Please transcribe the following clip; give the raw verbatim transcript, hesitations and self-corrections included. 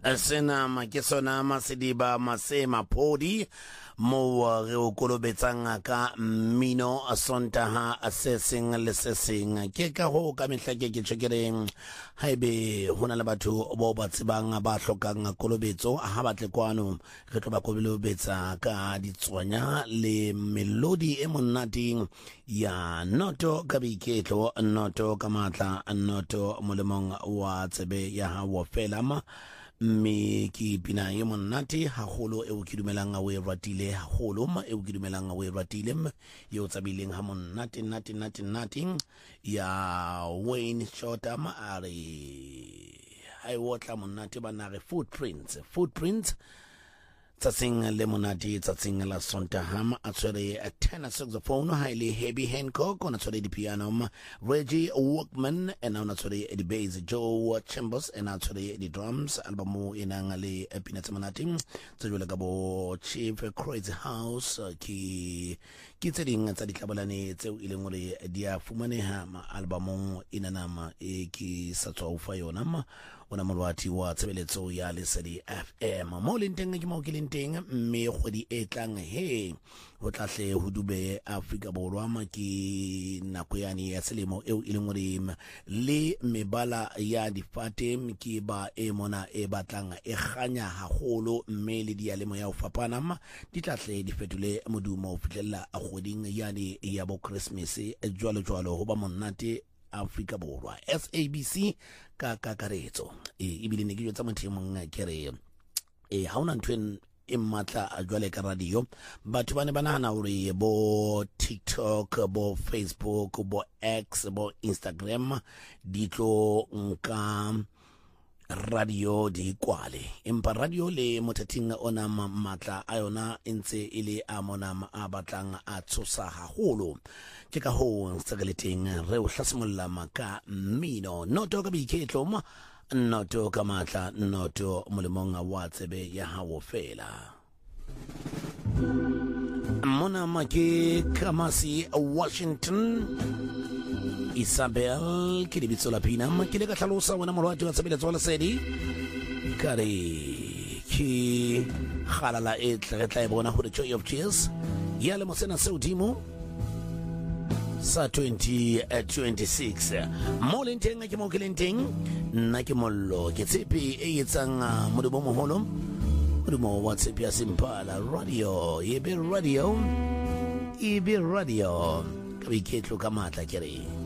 sena makesona masediba masema podi mo re o kolobetsang ka mmino Sontaha assessing lesessing ke ka ho ka mehlake ke tsekereng haebe hona le batho bo ba tsebang ba hlokang kolobetso ha batle kwano re tlo ba kolobetsa ka ditswanya le melodi e monnating ya noto ka biketlo noto ka matla noto molemong wa tsebe ya ha wa felama me ki pina ye monate haholo e o ki dumelang a we ratile haholo ma e o ki dumelang a we ratile ye o tsabileng ha monate nate nate nate ya Wayne Shorter ma are hai wotla monate ba na re footprints footprints tsatsing le monate tsatsing la Sontaha a tswere a tenor saxophone highly heavy Hancock on a tswere di piano Reggie Walkman and on a tswere di bass Joe Chambers and a tswere di drums albumu inang le pinatsa monate tswele ka bo Chief Crazy House ki ki tseding tsa ditlabalane tseo ile ngore dia fumaneha ma albumu inanama e ki satswa ufa yona ma ona molwati wa tsebeletso ya Lesedi F M mo lenteng ke mo ke lenteng mme kgwedi e tlang he ho tlahle ho dube Afrika Borwa ma ke nako yani ya selemo eo ile ngore le mebala ya difate ke ba e mona e batlang e ganya haholo mme le dialemo ya ho fapana ma di tlahle di fetule modumo ho fitlella a kgoding yani ya bo Christmas jwalo jwalo ho ba monate Afrika Borwa S A B C ka kakaretso e ibile ne ke jotsa motho mong kere e ha ona ntwen e matla a jwale ka radio batho bane bana hana hore bo TikTok bo Facebook bo X bo Instagram di tlo nka radio di kwale empa radio le motating ona matla a yona entse ile a mona a batlang a tsosa haholo ke ka ho tsagaleting re o hlasimolla maka mmino noto ka biketlo ma noto ka matla noto molemong wa tsebe ya hawo fela mona make Kamasi Washington Isabel ki lebitso la pina ma ke le ka tlhalosa wena molwati wa tsebeletso la Lesedi kare ki khalala e tla tla e bona ho the Joy of Cheers ya le mosena se udimo sa twenty twenty-six mo lenteng ke mo ke lenteng nna ke mollo ke tsepe e etsang modumo moholo modumo wa tsepe ya Simpala radio yebe radio ibe radio ka biketlo ka matla kere